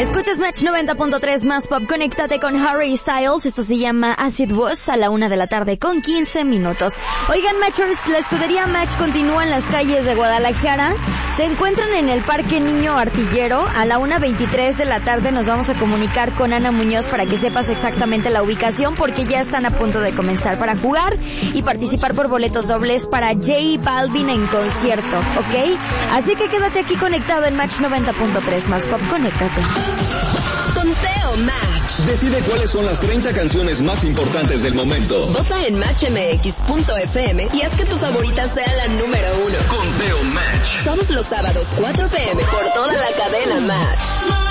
Escuchas Match 90.3 más pop. Conéctate con Harry Styles. Esto se llama Acid Was a la 1:15 p.m. Oigan, Matchers, la escudería Match continúa en las calles de Guadalajara. Se encuentran en el Parque Niño Artillero. A la 1:23 p.m. nos vamos a comunicar con Ana Muñoz para que sepas exactamente la ubicación, porque ya están a punto de comenzar para jugar y participar por boletos dobles para J Balvin en concierto, ¿ok? Así que quédate aquí conectado en Match 90.3 más pop. Conéctate. Conteo Match. Decide cuáles son las 30 canciones más importantes del momento. Vota en matchmx.fm y haz que tu favorita sea la número 1. Conteo Match. Todos los sábados 4 p.m. por toda la cadena Match.